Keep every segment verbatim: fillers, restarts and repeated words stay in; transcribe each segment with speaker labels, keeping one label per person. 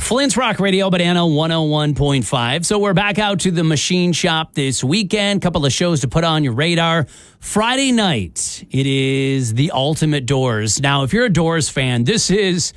Speaker 1: Flint's Rock Radio, Banana one oh one point five. So we're back out to the machine shop this weekend. Couple of shows to put on your radar. Friday night, it is the Ultimate Doors. Now, if you're a Doors fan, this is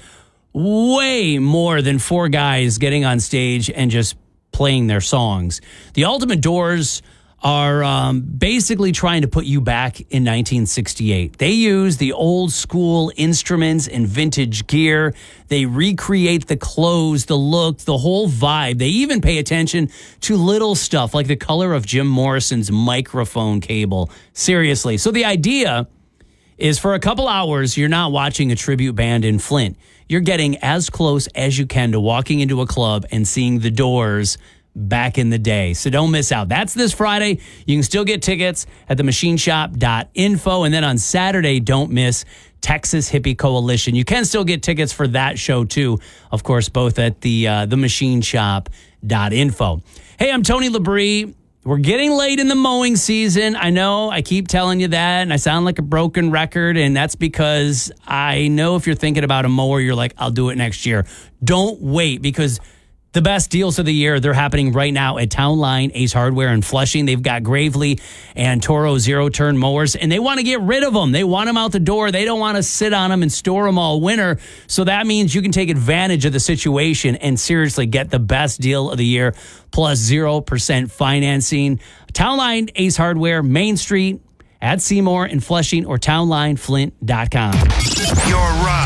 Speaker 1: way more than four guys getting on stage and just playing their songs. The Ultimate Doors are um, basically trying to put you back in nineteen sixty-eight. They use the old school instruments and vintage gear. They recreate the clothes, the look, the whole vibe. They even pay attention to little stuff like the color of Jim Morrison's microphone cable. Seriously. So the idea is for a couple hours, you're not watching a tribute band in Flint. You're getting as close as you can to walking into a club and seeing the Doors back in the day. So don't miss out. That's this Friday. You can still get tickets at the machine shop dot info. And then on Saturday, don't miss Texas Hippie Coalition. You can still get tickets for that show too. Of course, both at the uh, the machine shop dot info. Hey, I'm Tony Labrie. We're getting late in the mowing season. I know I keep telling you that, and I sound like a broken record, and that's because I know if you're thinking about a mower, you're like, I'll do it next year. Don't wait, because the best deals of the year, they're happening right now at Town Line Ace Hardware in Flushing. They've got Gravely and Toro zero-turn mowers, and they want to get rid of them. They want them out the door. They don't want to sit on them and store them all winter. So that means you can take advantage of the situation and seriously get the best deal of the year, plus zero percent financing. Town Line Ace Hardware, Main Street, at Seymour in Flushing, or town line flint dot com.
Speaker 2: Your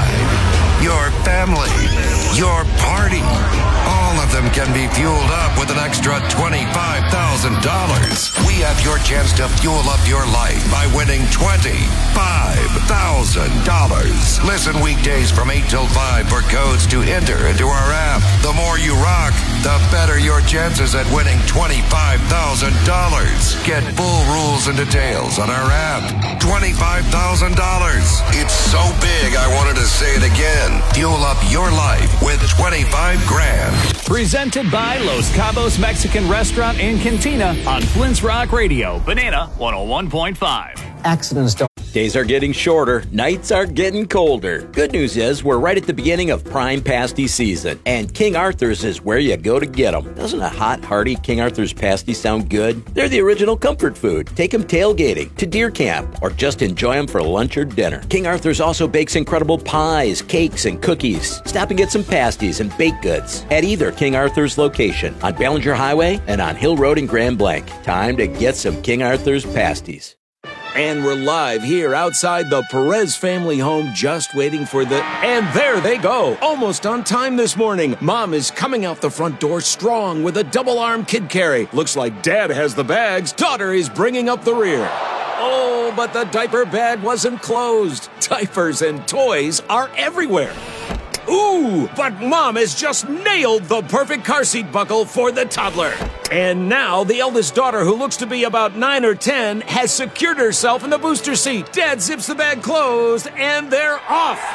Speaker 2: ride, your family, your party. All of them can be fueled up with an extra twenty-five thousand dollars. We have your chance to fuel up your life by winning twenty-five thousand dollars. Listen weekdays from eight till five for codes to enter into our app. The more you rock, the better your chances at winning twenty-five thousand dollars. Get full rules and details on our app. twenty-five thousand dollars. It's so big, I wanted to say it again. Fuel up your life with twenty-five grand.
Speaker 3: Presented by Los Cabos Mexican Restaurant and Cantina on Flint's Rock Radio, Banana one oh one point five.
Speaker 4: Accidents don't.
Speaker 5: Days are getting shorter, nights are getting colder. Good news is we're right at the beginning of prime pasty season, and King Arthur's is where you go to get them. Doesn't a hot, hearty King Arthur's pasty sound good? They're the original comfort food. Take them tailgating, to deer camp, or just enjoy them for lunch or dinner. King Arthur's also bakes incredible pies, cakes, and cookies. Stop and get some pasties and baked goods at either King Arthur's location on Ballinger Highway and on Hill Road in Grand Blanc. Time to get some King Arthur's pasties.
Speaker 6: And we're live here outside the Perez family home, just waiting for the... And there they go, almost on time this morning. Mom is coming out the front door strong with a double-arm kid carry. Looks like Dad has the bags. Daughter is bringing up the rear. Oh, but the diaper bag wasn't closed. Diapers and toys are everywhere. Ooh, but Mom has just nailed the perfect car seat buckle for the toddler. And now the eldest daughter, who looks to be about nine or ten, has secured herself in the booster seat. Dad zips the bag closed, and they're off.